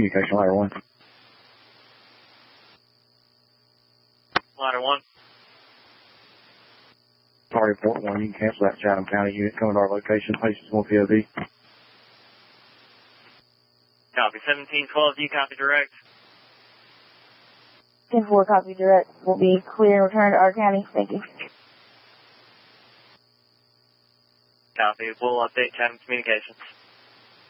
Communication ladder 1. Ladder 1. Target Port 1, you can cancel that Chatham County unit coming to our location. Patients 1 POV. Copy. 1712, do you copy direct? 10-4, copy direct. Will be clear and return to our county. Thank you. Copy. We'll update Chatham Communications.